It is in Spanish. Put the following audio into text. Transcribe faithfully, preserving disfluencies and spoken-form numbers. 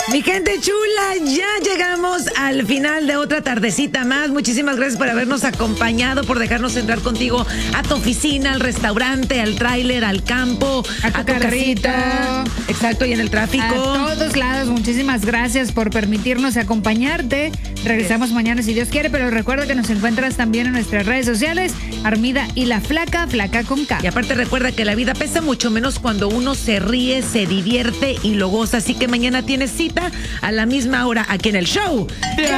Mi gente chula, ya llegamos al final de otra tardecita más. Muchísimas gracias por habernos acompañado, por dejarnos entrar contigo a tu oficina, al restaurante, al tráiler, al campo, a tu, a tu casita. Exacto, y en el tráfico. A todos lados, muchísimas gracias por permitirnos acompañarte. Regresamos mañana si Dios quiere, pero recuerda que nos encuentras también en nuestras redes sociales, Armida y La Flaca, Flaca con K. Y aparte recuerda que la vida pesa mucho menos cuando uno se ríe, se divierte y lo goza. Así que mañana tienes cita a la misma hora aquí en el show.